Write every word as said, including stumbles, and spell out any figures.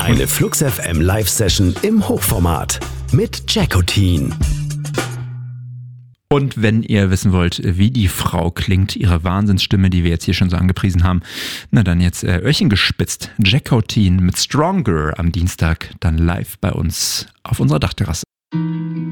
Eine Flux F M Live-Session im Hochformat mit Jackotin. Und wenn ihr wissen wollt, wie die Frau klingt, ihre Wahnsinnsstimme, die wir jetzt hier schon so angepriesen haben, na dann jetzt äh, Öhrchen gespitzt. Jackotin mit Stronger am Dienstag, dann live bei uns auf unserer Dachterrasse.